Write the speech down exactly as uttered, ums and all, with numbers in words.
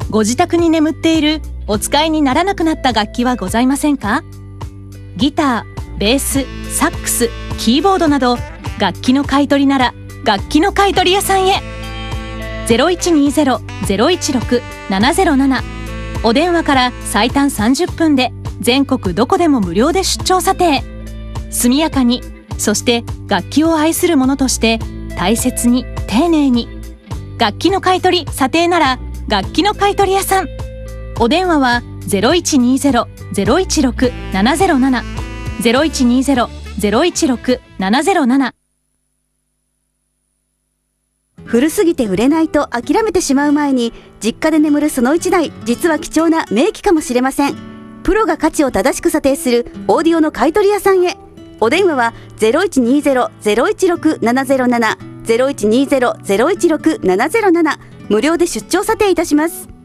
ご自宅に眠っているお使いにならなくなった楽器はございませんか？ギター、ベース、サックス、キーボードなど楽器の買い取りなら楽器の買い取り屋さんへ。 ゼロいちにゼロ ゼロいちろく ななゼロなな お電話から最短さんじゅっぷんで全国どこでも無料で出張査定。速やかに、そして楽器を愛する者として大切に丁寧に。楽器の買い取り査定なら楽器の買い取り屋さん。お電話は ゼロいちにゼロ ゼロいちろく ななゼロなな ゼロいちにゼロ ゼロいちろく ななゼロなな。 古すぎて売れないと諦めてしまう前に、実家で眠るそのいちだい、実は貴重な名機かもしれません。プロが価値を正しく査定するオーディオの買い取り屋さんへ。お電話は ゼロいちにゼロ ゼロいちろく ななゼロなな ゼロいちにゼロ ゼロいちろく ななゼロなな、無料で出張査定いたします。